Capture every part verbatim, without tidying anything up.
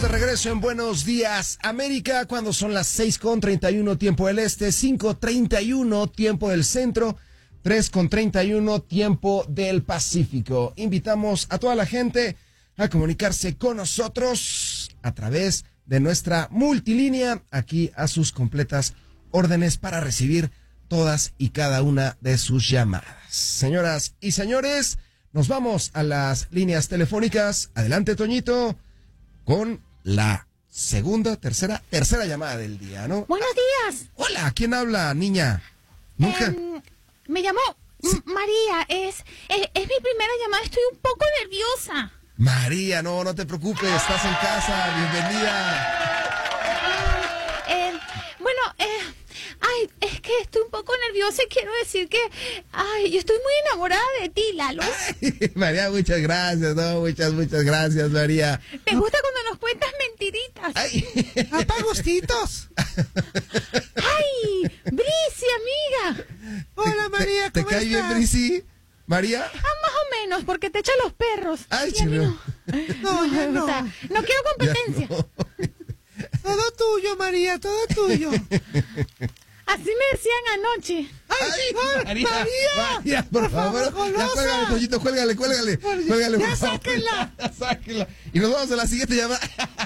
de regreso en Buenos Días América, cuando son las seis con treinta y uno tiempo del este, cinco treinta y uno tiempo del centro, tres con treinta y uno tiempo del Pacífico. Invitamos a toda la gente a comunicarse con nosotros a través de nuestra multilínea, aquí a sus completas órdenes para recibir todas y cada una de sus llamadas. Señoras y señores, nos vamos a las líneas telefónicas. Adelante, Toñito, con la segunda, tercera, tercera llamada del día, ¿no? Buenos días. Hola, ¿quién habla, niña? Nunca. Eh, me llamó sí. María, es, es, es mi primera llamada, estoy un poco nerviosa. María, no, no te preocupes, estás en casa, bienvenida. Eh, bueno, eh, ay, es que estoy un poco nerviosa y quiero decir que, ay, yo estoy muy enamorada de ti, Lalo. Ay, María, muchas gracias, no, muchas, muchas gracias, María. ¿Te gusta cuando nos cuentas mentiritas? Ay, ¡Apa gustitos! ¡Ay, Brisi, amiga! Hola, María, ¿Te, ¿cómo te cae bien, estás? Brisi? ¿María? Ah, más o menos, porque te echa los perros. Ay, Y a mí chido. No, no, ya me no. gusta. No quiero competencia. Todo tuyo, María, todo tuyo. Así me decían anoche. ¡Ay, Ay, María, María! María, por favor, favor, ya golosa. cuélgale, Toñito, cuélgale, cuélgale, Por- cuélgale, ya por favor. sáquenla. Ya sáquenla. Y nos vamos a la siguiente llamada.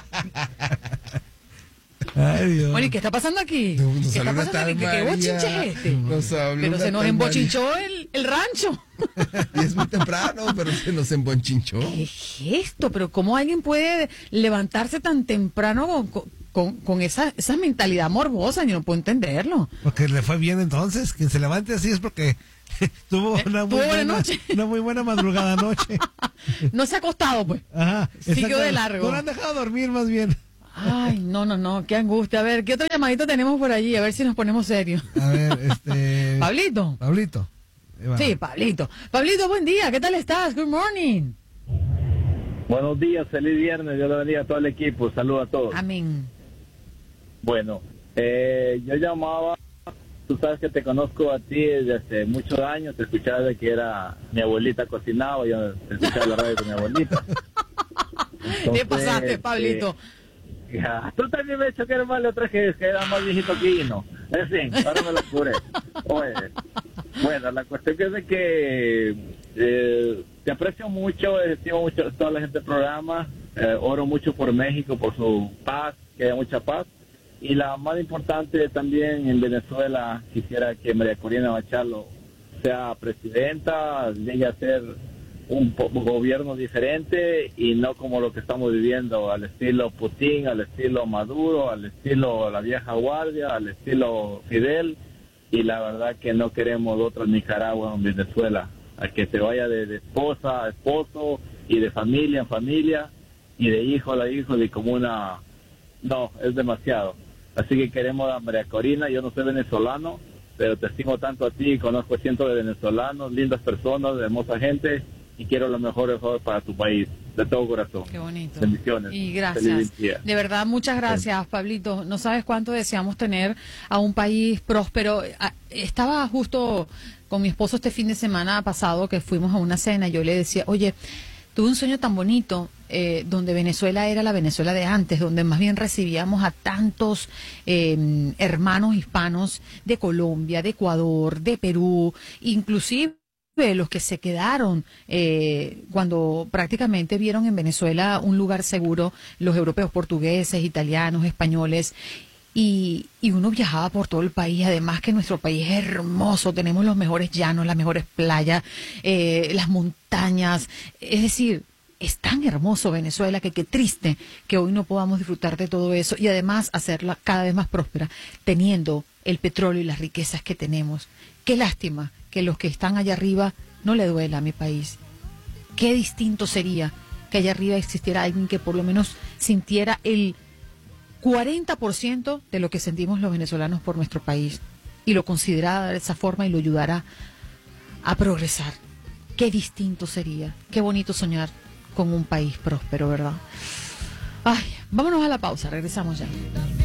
Ay, Dios. Bueno, ¿y qué está pasando aquí? No, nos ¿Qué está saluda pasando tal aquí? ¿Qué, qué María. bochinche es este? Nos habló Pero una se nos tal embochinchó el, el rancho. Y es muy temprano, pero se nos embonchinchó. ¿Qué es esto? Pero ¿cómo alguien puede levantarse tan temprano con, con, con esa, esa mentalidad morbosa? Yo no puedo entenderlo. Porque le fue bien entonces. Quien se levante así es porque tuvo Eh, una muy tuvo buena buena noche. una muy buena madrugada anoche. No se ha acostado, pues. Ajá. Siguió exacto. de largo. No lo han dejado dormir más bien. Ay, no, no, no, qué angustia. A ver, ¿qué otro llamadito tenemos por allí? A ver si nos ponemos serios. A ver, este... ¿Pablito? Pablito. Ahí va. Sí, Pablito. Pablito, buen día, ¿qué tal estás? Good morning. Buenos días, feliz viernes, Dios le bendiga a todo el equipo, saludos a todos. Amén. Bueno, eh, yo llamaba, tú sabes que te conozco a ti desde hace muchos años, te escuchaba de que era mi abuelita cocinaba, yo te escuchaba la radio con mi abuelita. ¿Qué Entonces, pasaste, eh, Pablito? ya, tú también me has hecho que era mal otra que, que era más viejito que Hino. En fin, ahora me lo curé. Oye, bueno, la cuestión que es de que eh, te aprecio mucho, estimo mucho a toda la gente del programa, eh, oro mucho por México, por su paz, que haya mucha paz. Y la más importante también en Venezuela, quisiera que María Corina Machado sea presidenta, llegue a ser un po- gobierno diferente y no como lo que estamos viviendo, al estilo Putin, al estilo Maduro, al estilo la vieja guardia, al estilo Fidel, y la verdad que no queremos otra Nicaragua en Venezuela, a que se vaya de, de esposa a esposo y de familia en familia y de hijo a hijo y como una... No, es demasiado. Así que queremos a María Corina, yo no soy venezolano, pero te estimo tanto a ti, conozco cientos de venezolanos, lindas personas, hermosa gente, y quiero lo mejor, lo mejor para tu país, de todo corazón. Qué bonito. Bendiciones. Y Feliz gracias. día. De verdad, muchas gracias, Pablito. No sabes cuánto deseamos tener a un país próspero. Ah, Estaba justo con mi esposo este fin de semana pasado que fuimos a una cena. Yo le decía, oye, tuve un sueño tan bonito eh, donde Venezuela era la Venezuela de antes, donde más bien recibíamos a tantos eh, hermanos hispanos de Colombia, de Ecuador, de Perú, inclusive los que se quedaron eh, cuando prácticamente vieron en Venezuela un lugar seguro, los europeos, portugueses, italianos, españoles, y, y uno viajaba por todo el país, además que nuestro país es hermoso, tenemos los mejores llanos, las mejores playas, eh, las montañas, es decir, es tan hermoso Venezuela que qué triste que hoy no podamos disfrutar de todo eso y además hacerla cada vez más próspera, teniendo el petróleo y las riquezas que tenemos. Qué lástima que los que están allá arriba no le duela a mi país. Qué distinto sería que allá arriba existiera alguien que por lo menos sintiera el cuarenta por ciento de lo que sentimos los venezolanos por nuestro país y lo considerara de esa forma y lo ayudara a progresar. Qué distinto sería, qué bonito soñar con un país próspero, ¿verdad? Ay, vámonos a la pausa, regresamos ya.